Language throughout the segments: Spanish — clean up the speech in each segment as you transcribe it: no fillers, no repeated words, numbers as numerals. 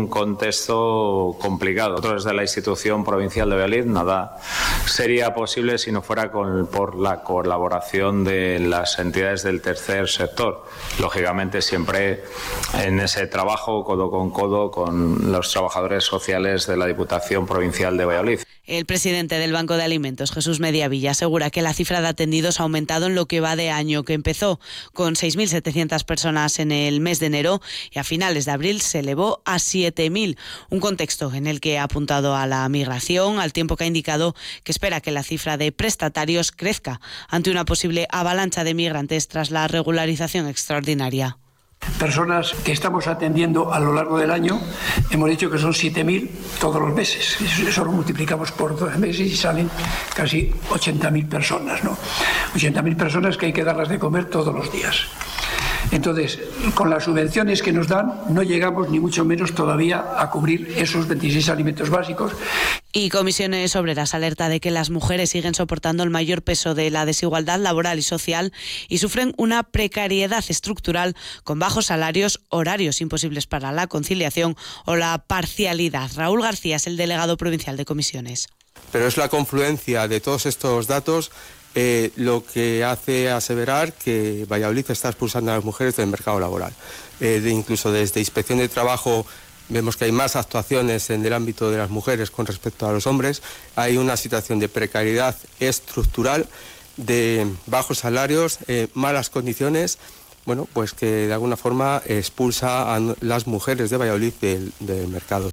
un contexto complicado. Nosotros desde la institución provincial de Valladolid nada sería posible si no fuera por la colaboración de las entidades del tercer sector. Lógicamente siempre en ese trabajo codo con los trabajadores sociales de la Diputación Provincial de Valladolid. El presidente del Banco de Alimentos, Jesús Mediavilla, asegura que la cifra de atendidos ha aumentado en lo que va de año, que empezó con 6.700 personas en el mes de enero y a finales de abril se elevó a 7.000. Un contexto en el que ha apuntado a la migración, al tiempo que ha indicado que espera que la cifra de prestatarios crezca ante una posible avalancha de migrantes tras la regularización extraordinaria. Personas que estamos atendiendo a lo largo del año, hemos dicho que son 7.000 todos los meses. Eso lo multiplicamos por 12 meses y salen casi 80.000 personas, ¿no? 80.000 personas que hay que darlas de comer todos los días. Entonces, con las subvenciones que nos dan, no llegamos ni mucho menos todavía a cubrir esos 26 alimentos básicos. Y Comisiones Obreras alerta de que las mujeres siguen soportando el mayor peso de la desigualdad laboral y social y sufren una precariedad estructural con bajos salarios, horarios imposibles para la conciliación o la parcialidad. Raúl García es el delegado provincial de Comisiones. Pero es la confluencia de todos estos datos lo que hace aseverar que Valladolid está expulsando a las mujeres del mercado laboral. Incluso desde Inspección de Trabajo vemos que hay más actuaciones en el ámbito de las mujeres con respecto a los hombres. Hay una situación de precariedad estructural, de bajos salarios, malas condiciones, bueno, pues que de alguna forma expulsa a las mujeres de Valladolid del mercado.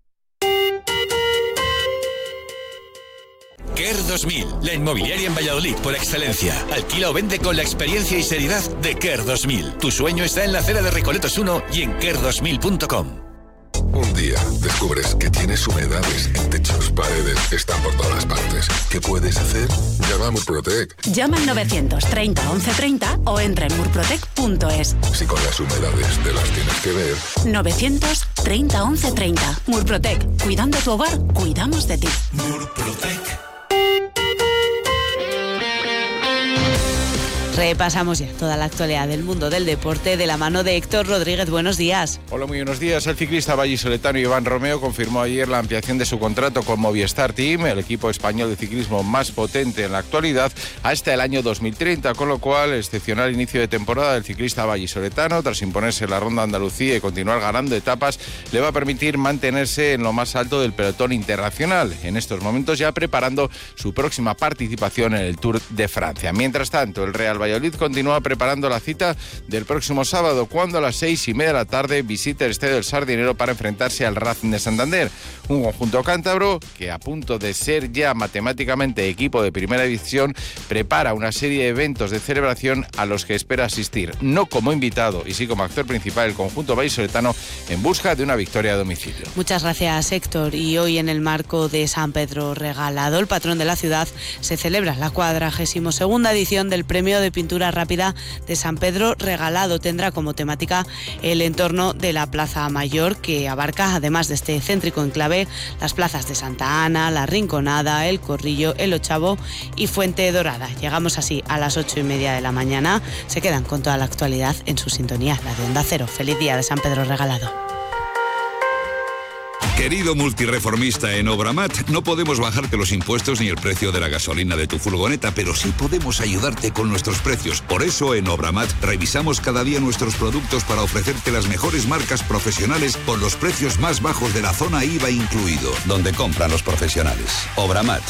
Care 2000, la inmobiliaria en Valladolid por excelencia. Alquila o vende con la experiencia y seriedad de Care 2000. Tu sueño está en la acera de Recoletos 1 y en care2000.com. Un día descubres que tienes humedades en techos, paredes, están por todas partes. ¿Qué puedes hacer? Llama a Murprotec. Llama al 930 1130 o entra en murprotec.es. Si con las humedades te las tienes que ver. 930 1130. Murprotec. Cuidando tu hogar, cuidamos de ti. Murprotec. Repasamos ya toda la actualidad del mundo del deporte de la mano de Héctor Rodríguez. Buenos días. Hola, muy buenos días. El ciclista vallisoletano Iván Romeo confirmó ayer la ampliación de su contrato con Movistar Team, el equipo español de ciclismo más potente en la actualidad, hasta el año 2030, con lo cual el excepcional inicio de temporada del ciclista vallisoletano, tras imponerse la Ronda Andalucía y continuar ganando etapas, le va a permitir mantenerse en lo más alto del pelotón internacional, en estos momentos ya preparando su próxima participación en el Tour de Francia. Mientras tanto, el Real Valladolid continúa preparando la cita del próximo sábado, cuando a las 6:30 de la tarde visita el Estadio del Sardinero para enfrentarse al Racing de Santander, un conjunto cántabro que, a punto de ser ya matemáticamente equipo de primera división, prepara una serie de eventos de celebración a los que espera asistir, no como invitado y sí como actor principal, el conjunto vallisoletano en busca de una victoria a domicilio. Muchas gracias, Héctor. Y hoy, en el marco de San Pedro Regalado, el patrón de la ciudad, se celebra la 42ª edición del Premio de Pintura Rápida de San Pedro Regalado. Tendrá como temática el entorno de la Plaza Mayor, que abarca, además de este céntrico enclave, las plazas de Santa Ana, La Rinconada, El Corrillo, El Ochavo y Fuente Dorada. Llegamos así a las 8:30 de la mañana. Se quedan con toda la actualidad en su sintonía, la de Onda Cero. Feliz día de San Pedro Regalado. Querido multireformista en Obramat, no podemos bajarte los impuestos ni el precio de la gasolina de tu furgoneta, pero sí podemos ayudarte con nuestros precios. Por eso en Obramat revisamos cada día nuestros productos para ofrecerte las mejores marcas profesionales con los precios más bajos de la zona IVA incluido, donde compran los profesionales. Obramat.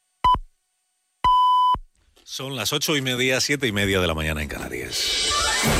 Son las 8:30, 7:30 de la mañana en Canarias.